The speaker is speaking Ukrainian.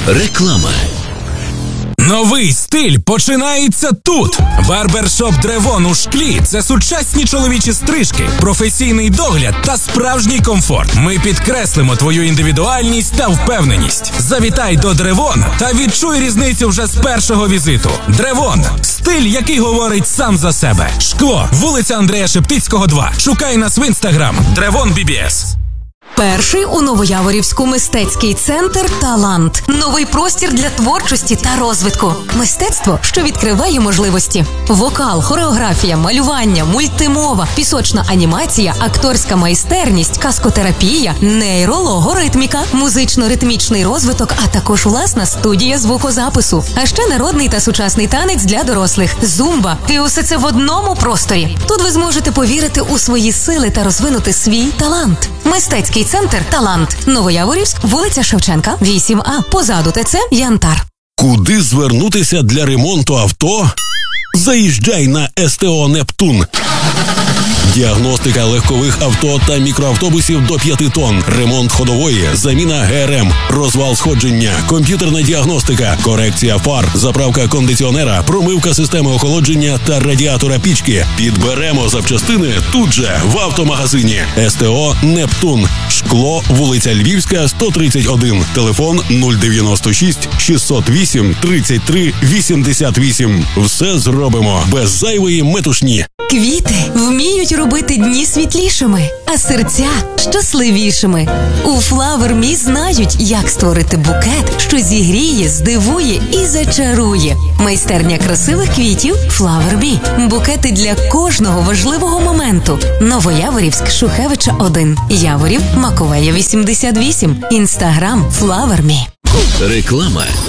Реклама. Новий стиль починається тут. Барбершоп Древон у Шклі – це сучасні чоловічі стрижки, професійний догляд та справжній комфорт. Ми підкреслимо твою індивідуальність та впевненість. Завітай до Древон та відчуй різницю вже з першого візиту. Древон – стиль, який говорить сам за себе. Шкло, вулиця Андрея Шептицького, 2. Шукай нас в Інстаграм. Древон BBS. Перший у Новояворівську мистецький центр «Талант». Новий простір для творчості та розвитку. Мистецтво, що відкриває можливості. Вокал, хореографія, малювання, мультимова, пісочна анімація, акторська майстерність, каскотерапія, нейрологоритміка, музично-ритмічний розвиток, а також власна студія звукозапису. А ще народний та сучасний танець для дорослих, зумба. І усе це в одному просторі. Тут ви зможете повірити у свої сили та розвинути свій талант. Мистецький центр «Талант». Новояворівськ, вулиця Шевченка, 8А. Позаду ТЦ «Янтар». Куди звернутися для ремонту авто? Заїжджай на СТО «Нептун». Діагностика легкових авто та мікроавтобусів до 5 тонн, ремонт ходової, заміна ГРМ, розвал сходження, комп'ютерна діагностика, корекція фар, заправка кондиціонера, промивка системи охолодження та радіатора пічки. Підберемо запчастини тут же, в автомагазині. СТО «Нептун». Шкло, вулиця Львівська, 131. Телефон 096 608 33 88. Все зробимо без зайвої метушні. Квіти вміють робити дні світлішими, а серця щасливішими. У Flower Me знають, як створити букет, що зігріє, здивує і зачарує. Майстерня красивих квітів Flower Me. Букети для кожного важливого моменту. Новояворівськ, Шухевича 1. Яворів, Маковея 88. Інстаграм Flower Me. Реклама.